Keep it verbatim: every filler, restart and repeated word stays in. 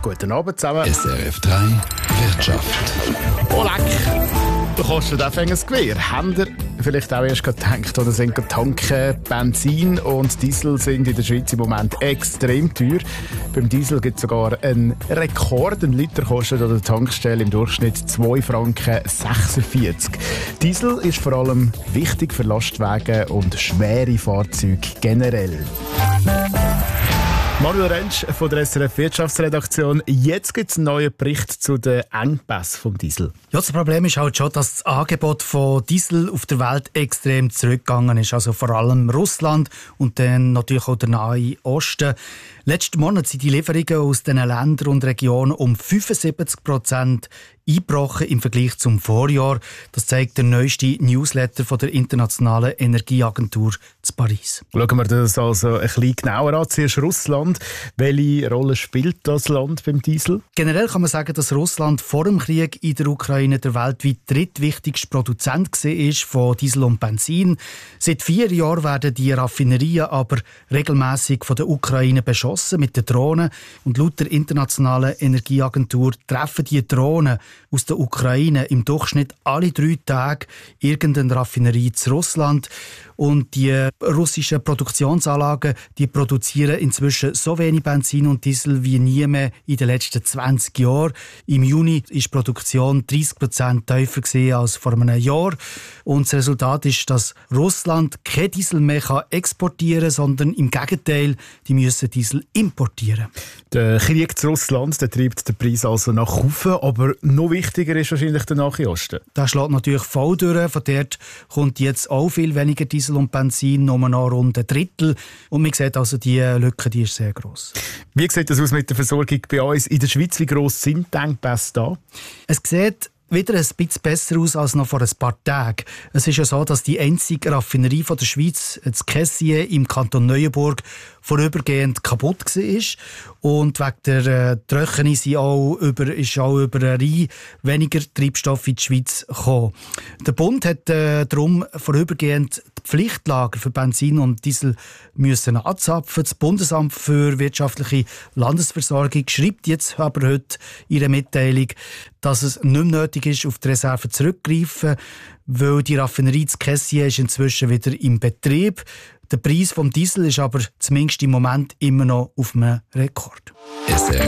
guten Abend zusammen. S R F drei Wirtschaft. Oh leck, du kostet auch ein Gewehr. Habt ihr vielleicht auch erst gedacht, oder sind tanken? Benzin und Diesel sind in der Schweiz im Moment extrem teuer. Beim Diesel gibt es sogar einen Rekord. Ein Liter kostet an der Tankstelle im Durchschnitt zwei Franken sechsundvierzig. Diesel ist vor allem wichtig für Lastwagen und schwere Fahrzeuge generell. Manuel Rentsch von der S R F Wirtschaftsredaktion. Jetzt gibt es einen neuen Bericht zu den Engpässen vom Diesel. Ja, das Problem ist halt schon, dass das Angebot von Diesel auf der Welt extrem zurückgegangen ist. Also vor allem Russland und dann natürlich auch der Nahe Osten. Letzten Monat sind die Lieferungen aus diesen Ländern und Regionen um fünfundsiebzig Prozent eingebrochen im Vergleich zum Vorjahr. Das zeigt der neueste Newsletter von der Internationalen Energieagentur zu Paris. Schauen wir das also ein bisschen genauer an. Zuerst Russland. Welche Rolle spielt das Land beim Diesel? Generell kann man sagen, dass Russland vor dem Krieg in der Ukraine der weltweit drittwichtigste Produzent war von Diesel und Benzin. Seit vier Jahren werden die Raffinerien aber regelmäßig von der Ukraine beschossen mit den Drohnen. Und laut der Internationalen Energieagentur treffen die Drohnen aus der Ukraine im Durchschnitt alle drei Tage irgendeine Raffinerie zu Russland. Und die russischen Produktionsanlagen, die produzieren inzwischen so wenig Benzin und Diesel wie nie mehr in den letzten zwanzig Jahren. Im Juni war die Produktion dreißig Prozent tiefer als vor einem Jahr. Und das Resultat ist, dass Russland kein Diesel mehr exportieren kann, sondern im Gegenteil, die müssen Diesel importieren. Der Krieg zu Russland, der treibt den Preis also nach oben, aber noch wichtiger ist wahrscheinlich der Nahe Osten. Das schlägt natürlich voll durch. Von dort kommt jetzt auch viel weniger Diesel und Benzin, nur noch rund ein Drittel. Und man sieht also, die Lücke die ist sehr gross. Wie sieht das aus mit der Versorgung bei uns in der Schweiz? Wie gross sind die Engpässe da? Es sieht wieder ein bisschen besser aus als noch vor ein paar Tagen. Es ist ja so, dass die einzige Raffinerie von der Schweiz, das Kessier im Kanton Neuenburg, vorübergehend kaputt war. Und wegen der äh, Trockenheit sind auch über, ist auch über den Rhein weniger Treibstoff in die Schweiz gekommen. Der Bund hat äh, darum vorübergehend die Pflichtlager für Benzin und Diesel müssen anzapfen. Das Bundesamt für wirtschaftliche Landesversorgung schreibt jetzt aber heute in ihrer Mitteilung, dass es nicht mehr nötig ist, auf die Reserven zurückzugreifen, weil die Raffinerie zu Kessier ist inzwischen wieder im Betrieb. Der Preis des Diesel ist aber zumindest im Moment immer noch auf einem Rekord. S R